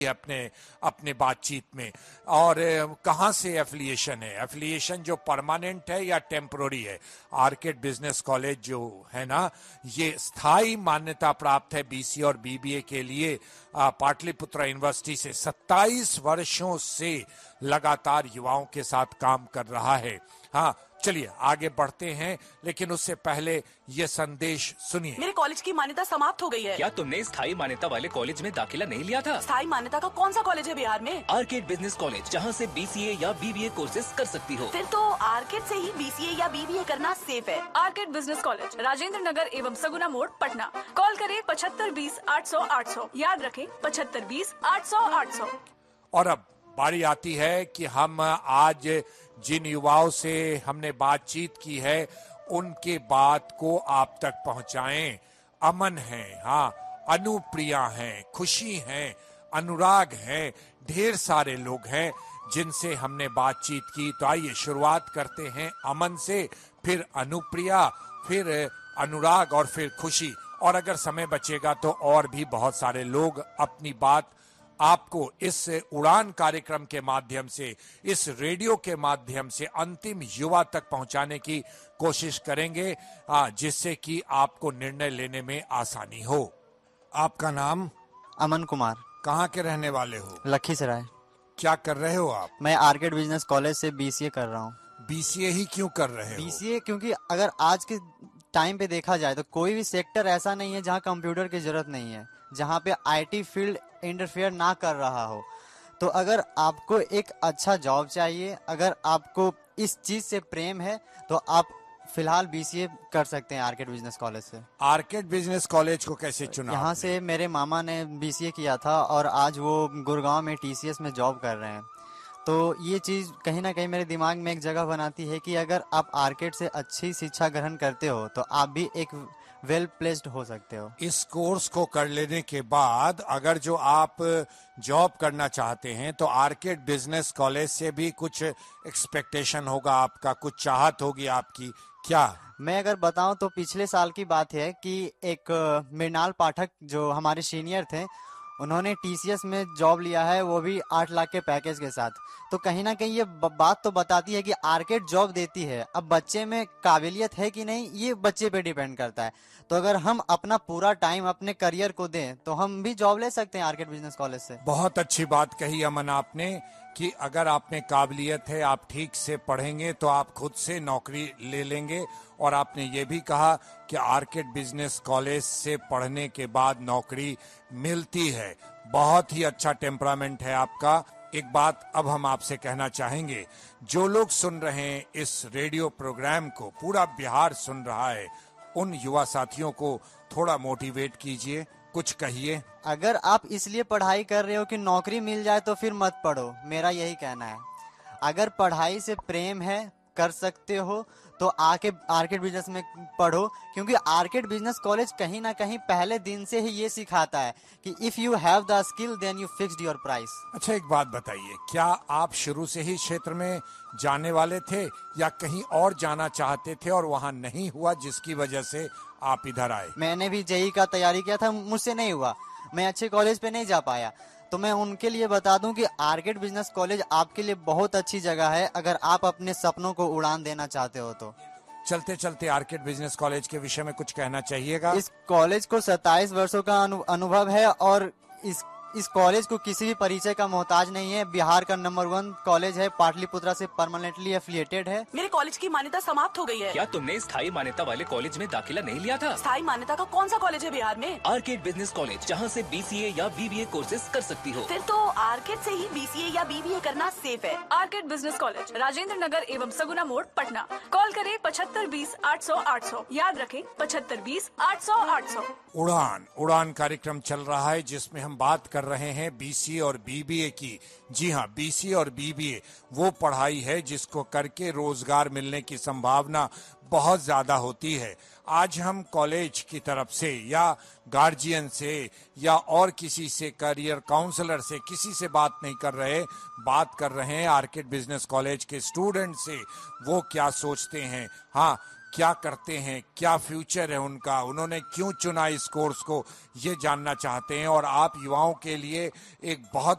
अपने अपने बातचीत में। और कहाँ से एफिलिएशन है? एफिलिएशन जो परमानेंट है या टेम्पररी है? आर्किड बिजनेस कॉलेज जो है ना, ये स्थायी मान्यता प्राप्त है बीसीए और बीबीए के लिए। पाटलिपुत्र यूनिवर्सिटी से 27 वर्षों से लगातार युवाओं के साथ काम कर रहा है। हाँ, चलिए आगे बढ़ते हैं, लेकिन उससे पहले ये संदेश सुनिए। मेरे कॉलेज की मान्यता समाप्त हो गई है। क्या तुमने स्थायी मान्यता वाले कॉलेज में दाखिला नहीं लिया था? स्थायी मान्यता का कौन सा कॉलेज है बिहार में? आर्किड बिजनेस कॉलेज, जहाँ से बीसीए या बीबीए कोर्सेज कर सकती हो। फिर तो आर्किड से ही बीसीए या बीबीए करना सेफ है। Orchid business college, Rajendra Nagar एवं सगुना मोड़, पटना। कॉल करें 7520-800-800। याद रखें 7520-800-800। और अब बारी आती है कि हम आज जिन युवाओं से हमने बातचीत की है उनके बात को आप तक पहुंचाएं। अमन है, हाँ, अनुप्रिया हैं, खुशी हैं, अनुराग हैं, ढेर सारे लोग हैं जिनसे हमने बातचीत की। तो आइए शुरुआत करते हैं अमन से, फिर अनुप्रिया, फिर अनुराग और फिर खुशी। और अगर समय बचेगा तो और भी बहुत सारे लोग अपनी बात आपको इस उड़ान कार्यक्रम के माध्यम से, इस रेडियो के माध्यम से अंतिम युवा तक पहुंचाने की कोशिश करेंगे, जिससे कि आपको निर्णय लेने में आसानी हो। आपका नाम? अमन कुमार। कहाँ के रहने वाले हो? लखीसराय। क्या कर रहे हो आप? मैं आर्किड बिजनेस कॉलेज से बीसीए कर रहा हूँ। बीसीए ही क्यों कर रहे हो? बीसीए क्योंकि अगर आज के टाइम पे देखा जाए तो कोई भी सेक्टर ऐसा नहीं है जहाँ कंप्यूटर की जरूरत नहीं है, जहाँ पे आईटी फील्ड इंटरफेयर ना कर रहा हो। तो अगर आपको एक अच्छा जॉब चाहिए, अगर आपको इस चीज से प्रेम है, तो आप फिलहाल बीसीए कर सकते हैं आर्किड बिजनेस कॉलेज से। आर्किड बिजनेस कॉलेज को कैसे चुना? यहाँ से मेरे मामा ने बीसीए किया था और आज वो गुड़गांव में टीसीएस में जॉब कर रहे हैं। तो ये चीज कहीं ना कहीं मेरे दिमाग में एक जगह बनाती है कि अगर आप आर्किड से अच्छी शिक्षा ग्रहण करते हो तो आप भी एक वेल प्लेस्ड हो सकते हो। इस कोर्स को कर लेने के बाद अगर जो आप जॉब करना चाहते हैं तो आर्किड बिजनेस कॉलेज से भी कुछ एक्सपेक्टेशन होगा आपका, कुछ चाहत होगी आपकी, क्या? मैं अगर बताऊं तो पिछले साल की बात है कि एक मृणाल पाठक जो हमारे सीनियर थे, उन्होंने टीसीएस में जॉब लिया है, वो भी 8 लाख के पैकेज के साथ। तो कहीं ना कहीं ये बात तो बताती है कि आर्किड जॉब देती है। अब बच्चे में काबिलियत है कि नहीं, ये बच्चे पे डिपेंड करता है। तो अगर हम अपना पूरा टाइम अपने करियर को दें तो हम भी जॉब ले सकते हैं आर्किड बिजनेस कॉलेज से। बहुत अच्छी बात कही अमन आपने कि अगर आप में काबिलियत है, आप ठीक से पढ़ेंगे तो आप खुद से नौकरी ले लेंगे। और आपने ये भी कहा कि आर्किड बिजनेस कॉलेज से पढ़ने के बाद नौकरी मिलती है। बहुत ही अच्छा टेम्परामेंट है आपका। एक बात अब हम आपसे कहना चाहेंगे, जो लोग सुन रहे हैं इस रेडियो प्रोग्राम को, पूरा बिहार सुन रहा है, उन युवा साथियों को थोड़ा मोटिवेट कीजिए, कुछ कहिए। अगर आप इसलिए पढ़ाई कर रहे हो कि नौकरी मिल जाए तो फिर मत पढ़ो, मेरा यही कहना है। अगर पढ़ाई से प्रेम है, कर सकते हो, तो आके आर्किड बिजनेस में पढ़ो, क्योंकि आर्किड बिजनेस कॉलेज कहीं ना कहीं पहले दिन से ही ये सिखाता है कि if you have the skill then you fixed your price. अच्छा, एक बात बताइए, क्या आप शुरू से ही क्षेत्र में जाने वाले थे या कहीं और जाना चाहते थे और वहां नहीं हुआ जिसकी वजह से आप इधर आए? मैंने भी जेईई का तैयारी किया था, मुझसे नहीं हुआ, मैं अच्छे कॉलेज पे नहीं जा पाया। तो मैं उनके लिए बता दूं कि आर्किड बिजनेस कॉलेज आपके लिए बहुत अच्छी जगह है अगर आप अपने सपनों को उड़ान देना चाहते हो। तो चलते चलते आर्किड बिजनेस कॉलेज के विषय में कुछ कहना चाहिएगा? इस कॉलेज को 27 वर्षों का अनुभव है और इस कॉलेज को किसी भी परिचय का मोहताज नहीं है। बिहार का नंबर 1 कॉलेज है, पाटलिपुत्रा से परमानेंटली एफिलिएटेड है। मेरे कॉलेज की मान्यता समाप्त हो गई है। क्या तुमने स्थायी मान्यता वाले कॉलेज में दाखिला नहीं लिया था? स्थायी मान्यता का कौन सा कॉलेज है बिहार में? आर्किड बिजनेस कॉलेज, जहाँ से बीसीए या बीबीए कोर्सेज कर सकती हो। फिर तो आर्किड से ही बीसीए या बीबीए करना सेफ है। Orchid business college, Rajendra Nagar एवं सगुना मोड़, पटना। कॉल करें 7520-800-800। याद रखें 7520-800-800। उड़ान कार्यक्रम चल रहा है जिसमें हम बात कर रहे हैं बीसीए और बीबीए की। जी हाँ, बीसीए और बीबीए वो पढ़ाई है जिसको करके रोजगार मिलने की संभावना बहुत ज्यादा होती है। आज हम कॉलेज की तरफ से या गार्जियन से या और किसी से, करियर काउंसलर से, किसी से बात नहीं कर रहे, बात कर रहे हैं आर्किड बिजनेस कॉलेज के स्टूडेंट से। वो क्या सोचते हैं, हाँ, क्या करते हैं, क्या फ्यूचर है उनका, उन्होंने क्यों चुना इस कोर्स को, ये जानना चाहते हैं। और आप युवाओं के लिए एक बहुत